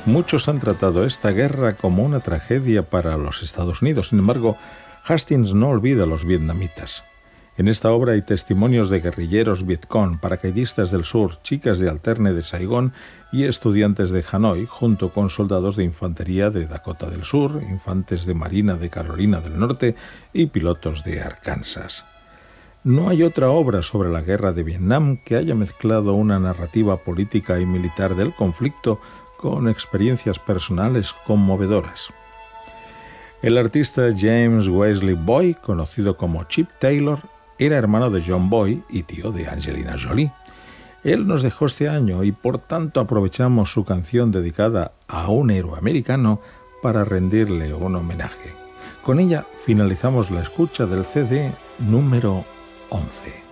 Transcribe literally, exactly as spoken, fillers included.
Muchos han tratado esta guerra como una tragedia para los Estados Unidos. Sin embargo, Hastings no olvida a los vietnamitas. En esta obra hay testimonios de guerrilleros Vietcong, paracaidistas del sur, chicas de alterne de Saigón y estudiantes de Hanoi, junto con soldados de infantería de Dakota del Sur, infantes de marina de Carolina del Norte y pilotos de Arkansas. No hay otra obra sobre la guerra de Vietnam que haya mezclado una narrativa política y militar del conflicto con experiencias personales conmovedoras. El artista James Wesley Boy, conocido como Chip Taylor, era hermano de John Boy y tío de Angelina Jolie. Él nos dejó este año y por tanto aprovechamos su canción dedicada a un héroe americano para rendirle un homenaje. Con ella finalizamos la escucha del C D número once.